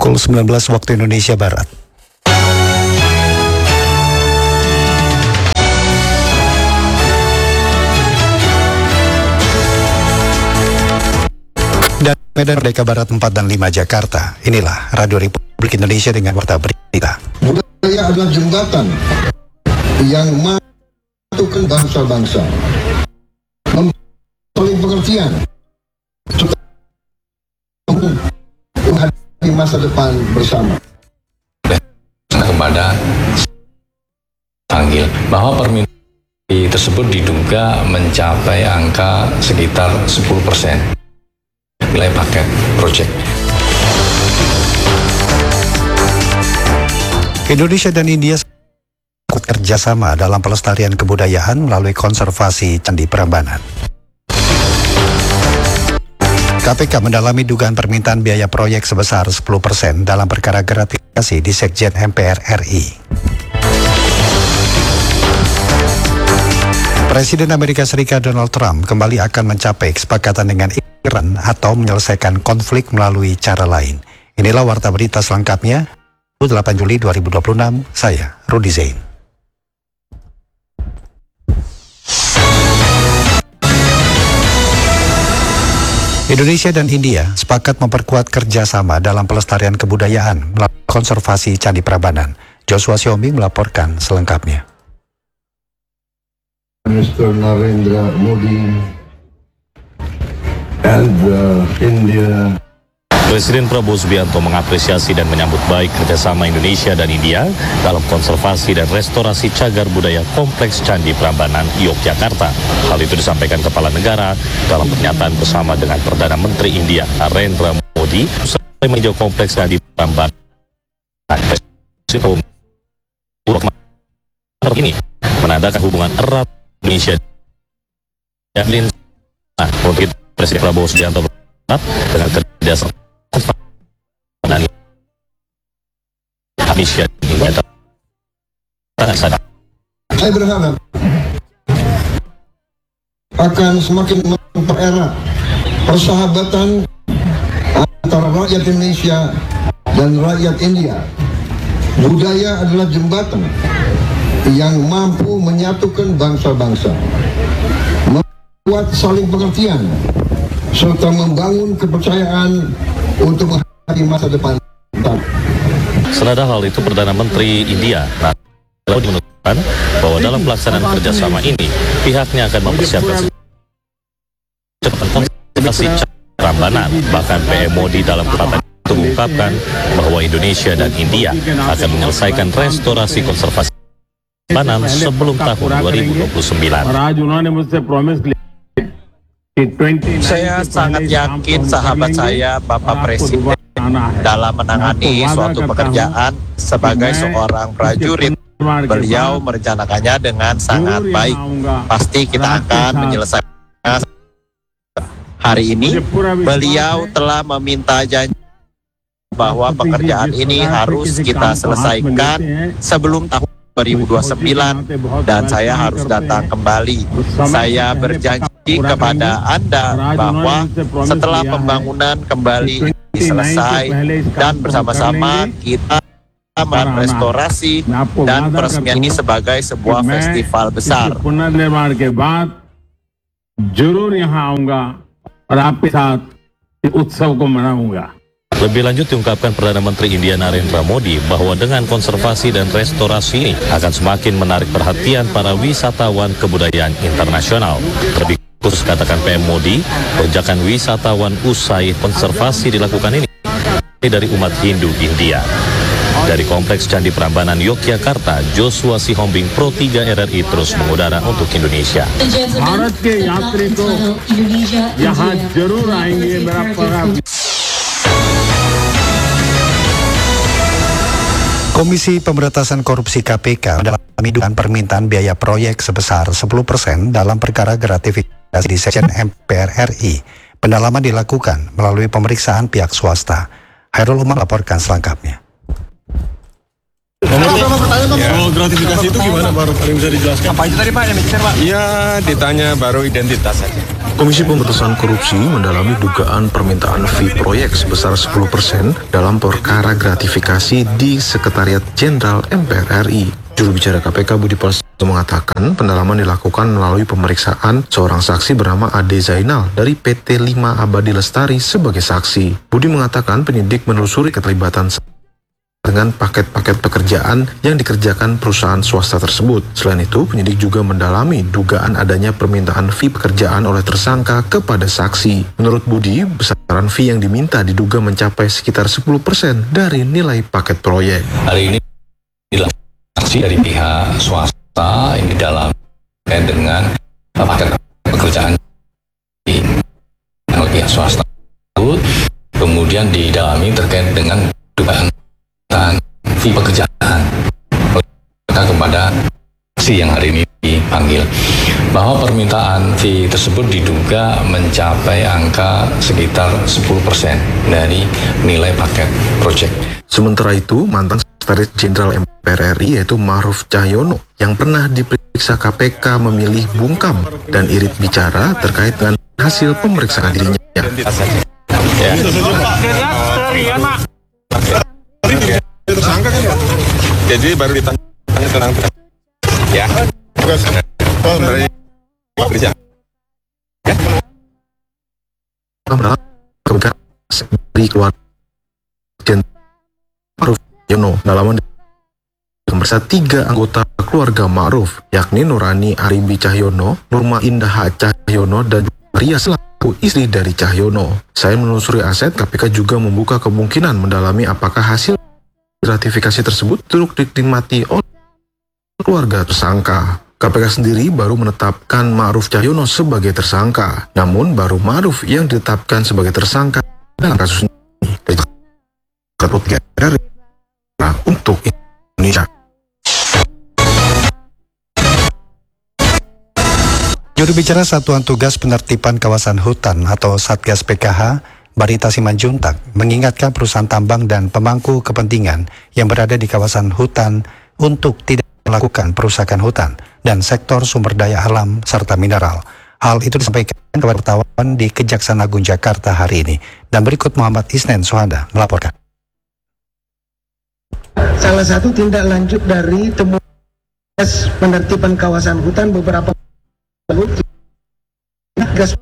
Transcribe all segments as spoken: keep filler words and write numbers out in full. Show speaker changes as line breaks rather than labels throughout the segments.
Pukul sembilan belas waktu Indonesia Barat. Dan Medan Merdeka Barat empat dan lima Jakarta. Inilah Radio Republik Indonesia dengan warta berita.
Budaya adalah jembatan yang menyatukan bangsa-bangsa, saling pengertian, menghadapi masa depan bersama.
Kepada panggil bahwa permintaan tersebut diduga mencapai angka sekitar sepuluh persen nilai paket proyek.
Indonesia dan India ikut kerjasama dalam pelestarian kebudayaan melalui konservasi Candi Prambanan. K P K mendalami dugaan permintaan biaya proyek sebesar sepuluh persen dalam perkara gratifikasi di Sekjen M P R R I. Presiden Amerika Serikat Donald Trump kembali akan mencapai kesepakatan dengan Iran atau menyelesaikan konflik melalui cara lain. Inilah warta berita selengkapnya. delapan Juli dua ribu dua puluh enam, saya Rudy Zain. Indonesia dan India sepakat memperkuat kerjasama dalam pelestarian kebudayaan melalui konservasi Candi Prambanan. Joshua Siombing melaporkan selengkapnya.
Mister Narendra Modi and uh, India.
Presiden Prabowo Subianto mengapresiasi dan menyambut baik kerjasama Indonesia dan India dalam konservasi dan restorasi cagar budaya Kompleks Candi Prambanan, Yogyakarta. Hal itu disampaikan Kepala Negara dalam pernyataan bersama dengan Perdana Menteri India Narendra Modi usai meninjau Kompleks Candi Prambanan. Ini menandakan hubungan erat Indonesia dan India. Untuk itu, Presiden Prabowo Subianto berharap dengan kerjasama Indonesia
Saya berharap akan semakin mempererat persahabatan antara rakyat Indonesia dan rakyat India. Budaya adalah jembatan yang mampu menyatukan bangsa-bangsa, membuat saling pengertian, serta membangun kepercayaan untuk menghadapi masa depan.
Senada hal itu, Perdana Menteri India Narendra menunjukkan bahwa dalam pelaksanaan kerjasama ini pihaknya akan mempersiapkan konservasi Candi Prambanan. Bahkan P M Modi dalam kesempatan itu mengungkapkan bahwa Indonesia dan India akan menyelesaikan restorasi konservasi Prambanan sebelum tahun dua ribu dua puluh sembilan.
Saya sangat yakin sahabat saya Bapak Presiden dalam menangani suatu pekerjaan sebagai seorang prajurit. Beliau merencanakannya dengan sangat baik. Pasti kita akan menyelesaikannya. Hari ini beliau telah meminta janji bahwa pekerjaan ini harus kita selesaikan sebelum tahun dua ribu dua puluh sembilan dan saya harus datang kembali. Saya berjanji kepada Anda bahwa setelah pembangunan kembali selesai dan bersama-sama kita melakukan restorasi dan peresmian ini sebagai sebuah festival besar.
Lebih lanjut diungkapkan Perdana Menteri India Narendra Modi bahwa dengan konservasi dan restorasi ini akan semakin menarik perhatian para wisatawan kebudayaan internasional. Lebih khusus katakan P M Modi, lonjakan wisatawan usai konservasi dilakukan ini dari umat Hindu India. Dari Kompleks Candi Prambanan Yogyakarta, Joshua Sihombing Pro tiga R R I terus mengudara untuk Indonesia.
Komisi Pemberantasan Korupsi K P K mendalami dugaan permintaan biaya proyek sebesar sepuluh persen dalam perkara gratifikasi di Sekjen M P R R I. Pendalaman dilakukan melalui pemeriksaan pihak swasta. Hairul Umar laporkan selengkapnya.
Kalau gratifikasi itu gimana Pak? Ada yang bisa dijelaskan?
Apa itu tadi Pak yang bicara Pak?
Iya, ditanya baru identitas saja.
Komisi Pemberantasan Korupsi mendalami dugaan permintaan fee proyek sebesar sepuluh persen dalam perkara gratifikasi di Sekretariat Jenderal M P R R I. Juru bicara K P K Budi Prasetyo mengatakan pendalaman dilakukan melalui pemeriksaan seorang saksi bernama Ade Zainal dari P T lima Abadi Lestari sebagai saksi. Budi mengatakan penyidik menelusuri keterlibatan dengan paket-paket pekerjaan yang dikerjakan perusahaan swasta tersebut. Selain itu, penyidik juga mendalami dugaan adanya permintaan fee pekerjaan oleh tersangka kepada saksi. Menurut Budi, besaran fee yang diminta diduga mencapai sekitar sepuluh persen dari nilai paket proyek.
Hari ini saksi dari pihak swasta ini dalam terkait dengan paket pekerjaan di pihak swasta tersebut, kemudian didalami terkait dengan dugaan fee pekerjaan kepada saksi yang hari ini dipanggil, bahwa permintaan fee tersebut diduga mencapai angka sekitar sepuluh persen dari nilai paket proyek.
Sementara itu, mantan Sekretaris Jenderal M P R R I yaitu Ma'ruf Cahyono yang pernah diperiksa K P K memilih bungkam dan irit bicara terkait dengan hasil pemeriksaan dirinya.
Ya.
Tersangka kan Pak? Jadi baru ditanya tentang ya. Oh, dari Pak Rizal. Ya.
Dari keluarga Ma'ruf Cahyono dalam bersama tiga anggota keluarga Ma'ruf, yakni Nurani Aribi Cahyono, Nurma Indah Cahyono, dan Ria selaku istri dari Cahyono. Saya menelusuri aset, K P K juga membuka kemungkinan mendalami apakah hasil gratifikasi tersebut turut dinikmati oleh keluarga tersangka. K P K sendiri baru menetapkan Ma'ruf Cahyono sebagai tersangka, namun baru Ma'ruf yang ditetapkan sebagai tersangka dalam kasus ini. Untuk Indonesia.
Juru bicara Satuan Tugas Penertiban Kawasan Hutan atau Satgas P K H, Barita Simanjuntak, mengingatkan perusahaan tambang dan pemangku kepentingan yang berada di kawasan hutan untuk tidak melakukan perusakan hutan dan sektor sumber daya alam serta mineral. Hal itu disampaikan kepada wartawan di Kejaksaan Agung Jakarta hari ini. Dan berikut Muhammad Isnen Sohanda melaporkan.
Salah satu tindak lanjut dari temuan penertiban kawasan hutan beberapa gas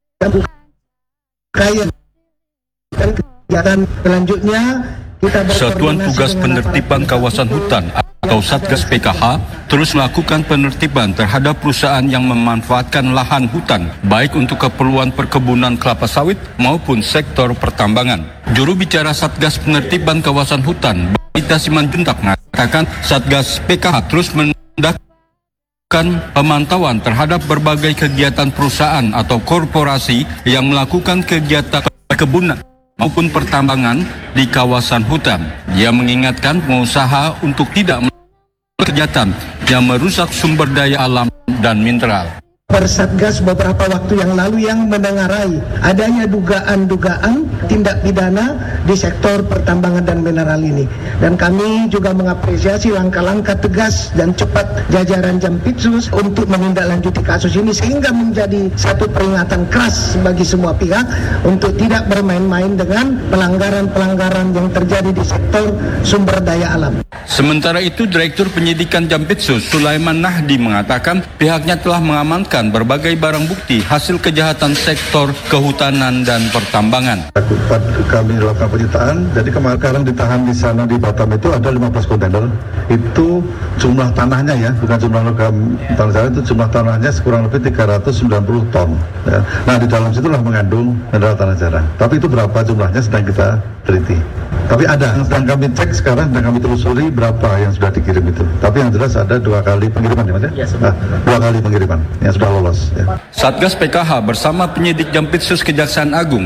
kaya dan kegiatan selanjutnya kita
Satuan Tugas Penertiban Kawasan Hutan atau Satgas P K H terus melakukan penertiban terhadap perusahaan yang memanfaatkan lahan hutan baik untuk keperluan perkebunan kelapa sawit maupun sektor pertambangan. Juru bicara Satgas Penertiban Kawasan Hutan, Barita Simanjuntak, mengatakan Satgas P K H terus mendapatkan pemantauan terhadap berbagai kegiatan perusahaan atau korporasi yang melakukan kegiatan perkebunan maupun pertambangan di kawasan hutan. Dia mengingatkan pengusaha untuk tidak melakukan kegiatan yang merusak sumber daya alam dan mineral.
Persatgas beberapa waktu yang lalu yang menengarai adanya dugaan-dugaan tindak pidana di sektor pertambangan dan mineral ini. Dan kami juga mengapresiasi langkah-langkah tegas dan cepat jajaran Jampitsus untuk menindaklanjuti kasus ini sehingga menjadi satu peringatan keras bagi semua pihak untuk tidak bermain-main dengan pelanggaran-pelanggaran yang terjadi di sektor sumber daya alam.
Sementara itu, Direktur Penyidikan Jampitsus Sulaiman Nahdi mengatakan pihaknya telah mengamankan berbagai barang bukti hasil kejahatan sektor kehutanan dan pertambangan.
Kami lakukan penyitaan, jadi kemarin ditahan di sana di Batam itu ada lima belas kontainer. Itu jumlah tanahnya ya, bukan jumlah logam tanah sana, itu jumlah tanahnya kurang lebih tiga ratus sembilan puluh ton. Ya. Nah di dalam situlah mengandung mineral tanah jarang. Tapi itu berapa jumlahnya sedang kita teliti. Tapi ada, yang sedang kami cek sekarang, sedang kami telusuri berapa yang sudah dikirim itu. Tapi yang jelas ada dua kali pengiriman ya Mas ya? Yes, nah, dua kali pengiriman yang sudah lolos. Ya.
Satgas P K H bersama penyidik Jampitsus Kejaksaan Agung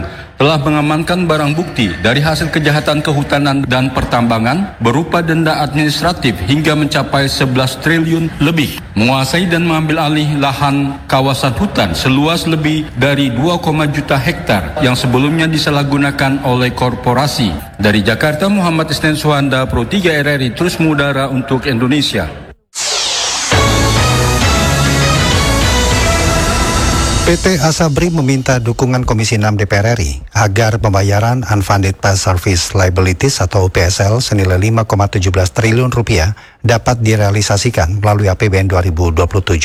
telah mengamankan barang bukti dari hasil kejahatan kehutanan dan pertambangan berupa denda administratif hingga mencapai sebelas triliun lebih, menguasai dan mengambil alih lahan kawasan hutan seluas lebih dari dua koma juta hektar yang sebelumnya disalahgunakan oleh korporasi. Dari Jakarta, Muhammad Isnen Suhanda, Pro tiga R R I, terus mengudara untuk Indonesia.
P T Asabri meminta dukungan Komisi enam D P R R I agar pembayaran Unfunded Past Service Liabilities atau U P S L senilai lima koma satu tujuh triliun rupiah dapat direalisasikan melalui A P B N dua ribu dua puluh tujuh.